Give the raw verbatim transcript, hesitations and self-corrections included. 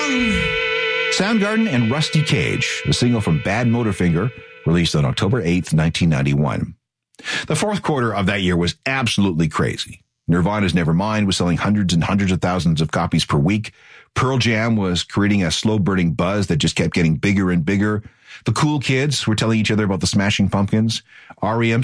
Soundgarden and Rusty Cage, a single from Bad Motorfinger, released on October eighth, nineteen ninety-one. The fourth quarter of that year was absolutely crazy. Nirvana's Nevermind was selling hundreds and hundreds of thousands of copies per week. Pearl Jam was creating a slow-burning buzz that just kept getting bigger and bigger. The cool kids were telling each other about the Smashing Pumpkins. R E M